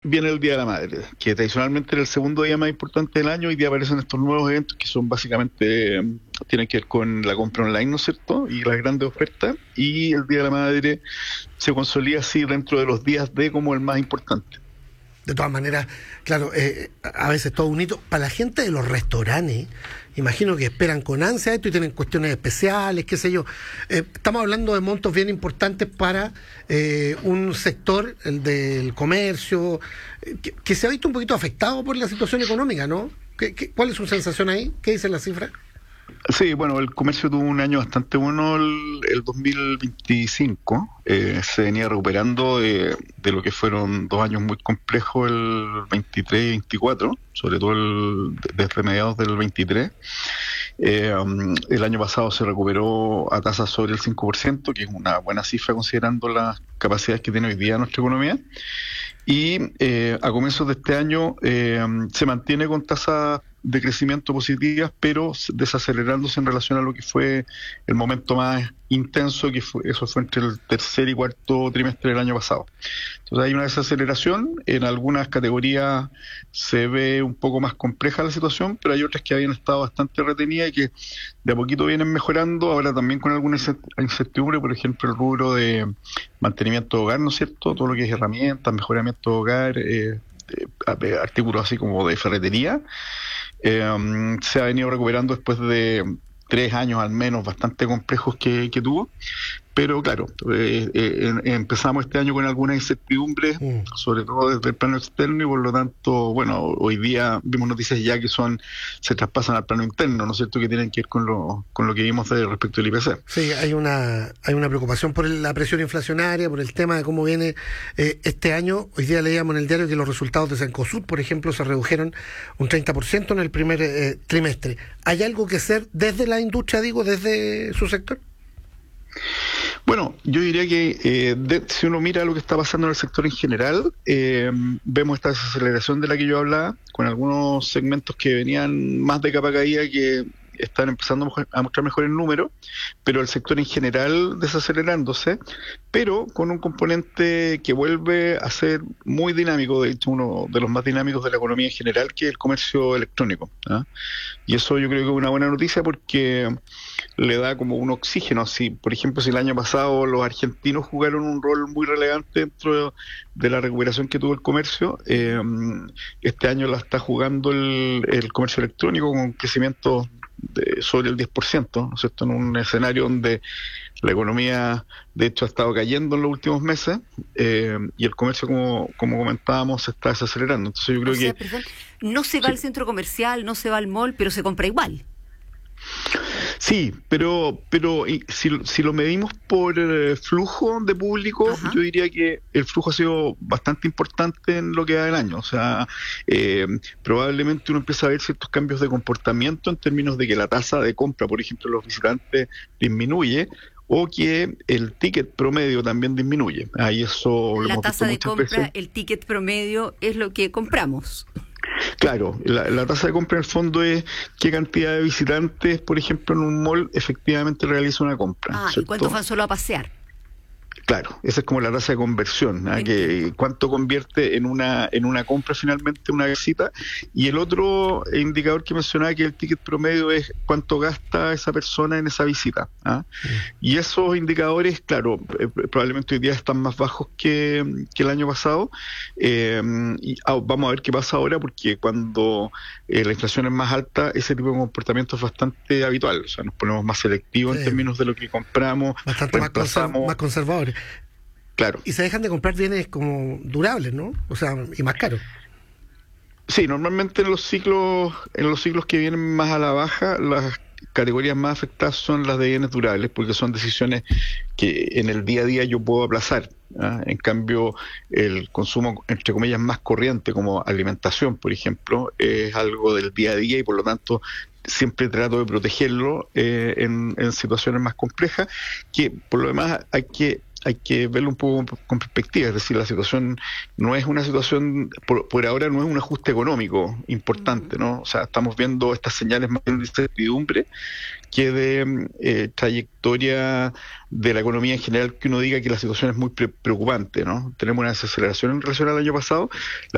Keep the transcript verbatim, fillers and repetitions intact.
viene el Día de la Madre, que tradicionalmente era el segundo día más importante del año. Hoy día aparecen estos nuevos eventos que son básicamente, eh, tienen que ver con la compra online, ¿no es cierto? Y las grandes ofertas. Y el Día de la Madre se consolida así dentro de los días de como el más importante. De todas maneras, claro, eh, a veces todo un hito. Para la gente de los restaurantes, imagino que esperan con ansia esto y tienen cuestiones especiales, qué sé yo. Eh, estamos hablando de montos bien importantes para eh, un sector, el del comercio, eh, que, que se ha visto un poquito afectado por la situación económica, ¿no? ¿Qué, qué, ¿Cuál es su sensación ahí? ¿Qué dice la cifra? Sí, bueno, el comercio tuvo un año bastante bueno el, el dos mil veinticinco. Eh, se venía recuperando de, de lo que fueron dos años muy complejos, el veintitrés y veinticuatro, sobre todo el, desde mediados del veintitrés. Eh, um, el año pasado se recuperó a tasas sobre el cinco por ciento, que es una buena cifra considerando las capacidades que tiene hoy día nuestra economía. Y eh, a comienzos de este año eh, se mantiene con tasas de crecimiento positivas, pero desacelerándose en relación a lo que fue el momento más intenso, que fue, eso fue entre el tercer y cuarto trimestre del año pasado. Entonces hay una desaceleración, en algunas categorías se ve un poco más compleja la situación, pero hay otras que habían estado bastante retenidas y que de a poquito vienen mejorando, ahora también con alguna incertidumbre, por ejemplo el rubro de mantenimiento de hogar, ¿no es cierto? Todo lo que es herramientas, mejoramiento de hogar, eh, eh, artículos así como de ferretería. Eh, se ha venido recuperando después de tres años al menos bastante complejos que, que tuvo, pero claro, eh, eh, empezamos este año con algunas incertidumbres, mm. sobre todo desde el plano externo, y por lo tanto, bueno, hoy día vimos noticias ya que son se traspasan al plano interno, ¿no es cierto?, que tienen que ver con lo con lo que vimos de, respecto del I P C. Sí, hay una hay una preocupación por la presión inflacionaria, por el tema de cómo viene eh, este año. Hoy día leíamos en el diario que los resultados de Cencosud, por ejemplo, se redujeron un treinta por ciento en el primer eh, trimestre. ¿Hay algo que hacer desde la industria, digo, desde su sector? Bueno, yo diría que eh, de, si uno mira lo que está pasando en el sector en general, eh, vemos esta desaceleración de la que yo hablaba, con algunos segmentos que venían más de capa caída que están empezando a mostrar mejores números, pero el sector en general desacelerándose, pero con un componente que vuelve a ser muy dinámico, de hecho uno de los más dinámicos de la economía en general, que es el comercio electrónico, ¿eh? Y eso yo creo que es una buena noticia porque le da como un oxígeno. Así, por ejemplo, si el año pasado los argentinos jugaron un rol muy relevante dentro de la recuperación que tuvo el comercio, eh, este año la está jugando el, el comercio electrónico con un crecimiento de sobre el diez por ciento, ¿no es cierto?, en un escenario donde la economía de hecho ha estado cayendo en los últimos meses, eh, y el comercio, como, como comentábamos, se está desacelerando. Entonces yo creo o sea, que perdón, no se va sí. al centro comercial, no se va al mall, pero se compra igual. Sí, pero pero si, si lo medimos por eh, flujo de público, Ajá. yo diría que el flujo ha sido bastante importante en lo que va del año. O sea, eh, probablemente uno empieza a ver ciertos cambios de comportamiento en términos de que la tasa de compra, por ejemplo, de los visitantes disminuye, o que el ticket promedio también disminuye. Ahí eso lo la hemos tasa visto de compra, veces. El ticket promedio es lo que compramos. Claro, la, la tasa de compra en el fondo es qué cantidad de visitantes, por ejemplo, en un mall efectivamente realiza una compra. Ah, ¿cierto? ¿Y cuántos van solo a pasear? Claro, esa es como la tasa de conversión, ¿eh? Que cuánto convierte en una en una compra finalmente una visita. Y el otro indicador que mencionaba, que el ticket promedio, es cuánto gasta esa persona en esa visita, ¿eh? Mm. Y esos indicadores, claro, eh, probablemente hoy día están más bajos que, que el año pasado, eh, y ah, vamos a ver qué pasa ahora, porque cuando eh, la inflación es más alta, ese tipo de comportamiento es bastante habitual. O sea, nos ponemos más selectivos, sí, en términos de lo que compramos, bastante más, conserv- más conservadores. Claro. Y se dejan de comprar bienes como durables, ¿no? O sea, y más caros. Sí, normalmente en los ciclos, en los ciclos que vienen más a la baja, las categorías más afectadas son las de bienes durables, porque son decisiones que en el día a día yo puedo aplazar, ¿eh? En cambio, el consumo, entre comillas, más corriente, como alimentación, por ejemplo, es algo del día a día, y por lo tanto siempre trato de protegerlo eh, en, en situaciones más complejas, que por lo demás hay que hay que verlo un poco con perspectiva. Es decir, la situación no es una situación, por, por ahora no es un ajuste económico importante, ¿no? O sea, estamos viendo estas señales más de incertidumbre que de eh, trayectoria de la economía en general, que uno diga que la situación es muy pre- preocupante, ¿no? Tenemos una desaceleración en relación al año pasado.